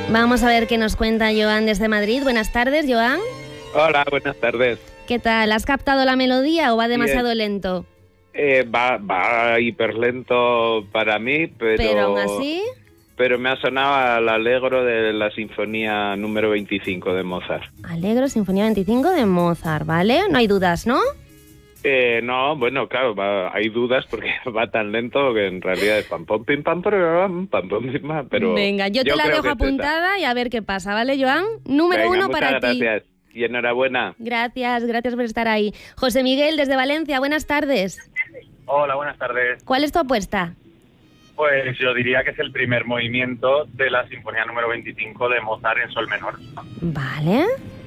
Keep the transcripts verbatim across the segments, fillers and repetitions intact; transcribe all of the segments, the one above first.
Vamos a ver qué nos cuenta Joan desde Madrid. Buenas tardes, Joan. Hola, buenas tardes. ¿Qué tal? ¿Has captado la melodía o va demasiado Bien. lento? Eh, va, va hiper lento para mí, pero... Pero aún así... Pero me ha sonado al Allegro de la Sinfonía número veinticinco de Mozart. Allegro, Sinfonía veinticinco de Mozart, ¿vale? No hay dudas, ¿no? Eh, no, bueno, claro, va, hay dudas porque va tan lento que en realidad es pam, pam, pim, pam, pam, pam, pam, pim, pam, pero... Venga, yo te yo la creo dejo que es apuntada y a ver qué pasa, ¿vale, Joan? Número Venga, uno muchas para ti. gracias y enhorabuena. Gracias, gracias por estar ahí. José Miguel, desde Valencia, buenas tardes. Hola, buenas tardes. ¿Cuál es tu apuesta? Pues yo diría que es el primer movimiento de la Sinfonía número veinticinco de Mozart en sol menor. Vale.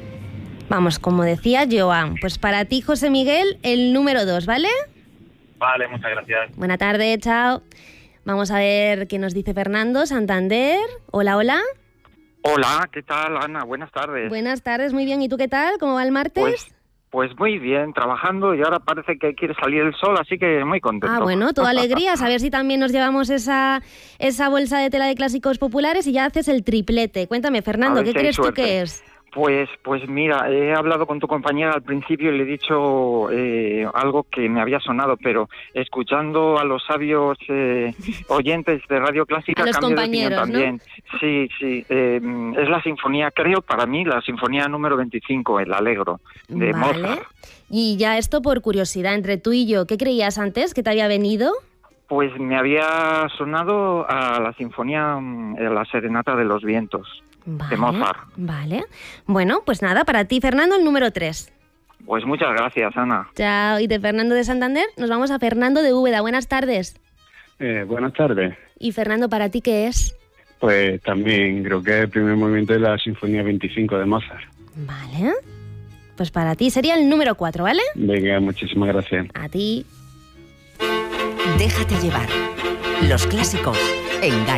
Vamos, como decía Joan, pues para ti, José Miguel, el número dos, ¿vale? Vale, muchas gracias. Buena tarde, chao. Vamos a ver qué nos dice Fernando, Santander. Hola, hola. Hola, ¿qué tal, Ana? Buenas tardes. Buenas tardes, muy bien. ¿Y tú qué tal? ¿Cómo va el martes? Pues, pues muy bien, trabajando y ahora parece que quiere salir el sol, así que muy contento. Ah, bueno, toda alegría. A ver si también nos llevamos esa, esa bolsa de tela de clásicos populares y ya haces el triplete. Cuéntame, Fernando, ¿qué si crees tú suerte. que es? Pues, pues mira, he hablado con tu compañera al principio y le he dicho eh, algo que me había sonado, pero escuchando a los sabios eh, oyentes de Radio Clásica, a los cambio de opinión compañeros, también. ¿no? Sí, sí, eh, es la sinfonía, creo, para mí, la sinfonía número veinticinco, el Allegro, de Vale. Mozart. Y ya esto por curiosidad, entre tú y yo, ¿qué creías antes que te había venido? Pues me había sonado a la sinfonía, mm, la Serenata de los Vientos. Vale, de Mozart. Vale. Bueno, pues nada, para ti, Fernando, el número tres. Pues muchas gracias, Ana. Chao. Y de Fernando de Santander nos vamos a Fernando de Úbeda. Buenas tardes. Eh, buenas tardes. Y Fernando, ¿para ti qué es? Pues también creo que es el primer movimiento de la Sinfonía veinticinco de Mozart. Vale. Pues para ti sería el número cuatro, ¿vale? Venga, muchísimas gracias. A ti. Déjate llevar. Los clásicos en